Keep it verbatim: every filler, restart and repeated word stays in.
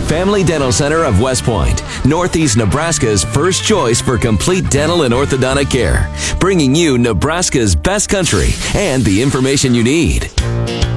Family Dental Center of West Point, Northeast Nebraska's first choice for complete dental and orthodontic care, bringing you Nebraska's best country and the information you need.